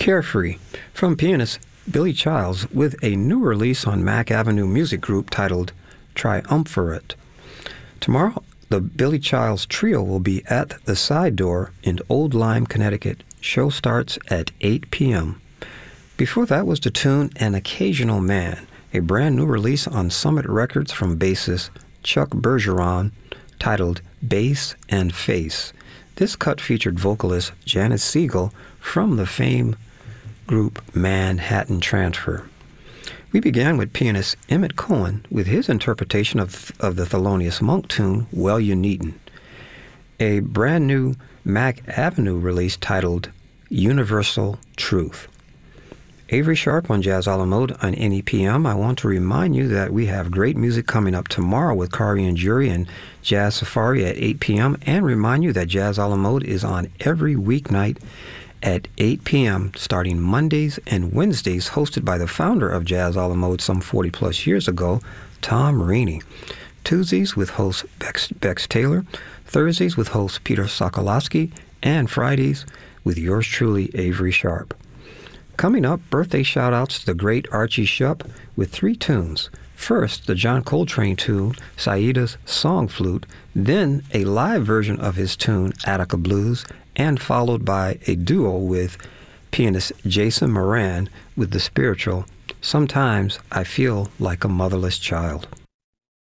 Carefree, from pianist Billy Childs, with a new release on Mack Avenue Music Group titled Triumvirate. Tomorrow, the Billy Childs Trio will be at the Side Door in Old Lyme, Connecticut. Show starts at 8 p.m. Before that was the tune An Occasional Man, a brand new release on Summit Records from bassist Chuck Bergeron, titled Bass and Face. This cut featured vocalist Janet Siegel from the famed group Manhattan Transfer. We began with pianist Emmett Cohen with his interpretation of the Thelonious Monk tune Well You Needn't, a brand new Mack Avenue release titled Universal Truth. Avery Sharp on Jazz a la Mode on NEPM. I want to remind you that we have great music coming up tomorrow with Kari and Jury and Jazz Safari at 8 p.m. and remind you that Jazz a la Mode is on every weeknight at 8 p.m. starting Mondays and Wednesdays, hosted by the founder of Jazz a la Mode some 40-plus years ago, Tom Rainey. Tuesdays with host Bex Taylor, Thursdays with host Peter Sokolowski, and Fridays with yours truly, Avery Sharp. Coming up, birthday shout-outs to the great Archie Shupp with 3 tunes. First, the John Coltrane tune, Saida's Song Flute, then a live version of his tune, Attica Blues, and followed by a duo with pianist Jason Moran with the spiritual, Sometimes I Feel Like a Motherless Child.